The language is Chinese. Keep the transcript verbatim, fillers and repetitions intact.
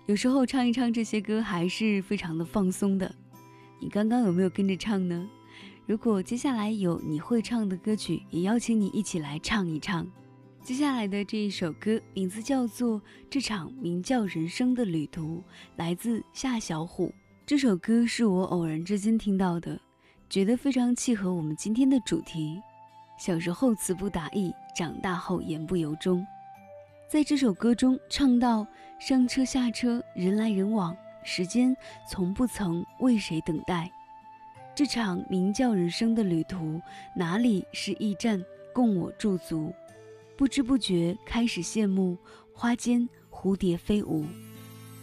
有时候唱一唱这些歌还是非常的放松的。你刚刚有没有跟着唱呢？如果接下来有你会唱的歌曲，也邀请你一起来唱一唱。接下来的这一首歌名字叫做《这场名叫人生的旅途》，来自夏小虎。这首歌是我偶然之间听到的，觉得非常契合我们今天的主题。小时候词不达意，长大后言不由衷。在这首歌中唱到上车下车，人来人往，时间从不曾为谁等待。这场名叫人生的旅途，哪里是驿站供我驻足？不知不觉开始羡慕花间蝴蝶飞舞，